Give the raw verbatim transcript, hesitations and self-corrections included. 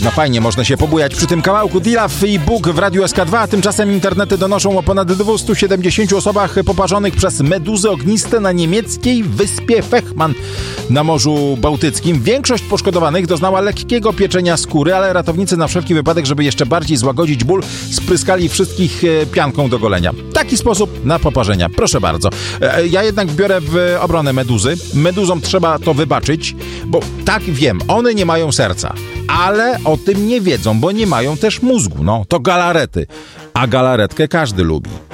No fajnie, można się pobujać przy tym kawałku. Dilaf i Bóg w Radiu S K dwa. Tymczasem internety donoszą o ponad dwieście siedemdziesiąt osobach poparzonych przez meduzy ogniste na niemieckiej wyspie Fehmarn na Morzu Bałtyckim. Większość poszkodowanych doznała lekkiego pieczenia skóry, ale ratownicy na wszelki wypadek, żeby jeszcze bardziej złagodzić ból, spryskali wszystkich pianką do golenia. Taki sposób na poparzenia. Proszę bardzo. Ja jednak biorę w obronę meduzy. Meduzom trzeba to wybaczyć, bo tak wiem, one nie mają serca. Ale o tym nie wiedzą, bo nie mają też mózgu. No, to galarety. A galaretkę każdy lubi.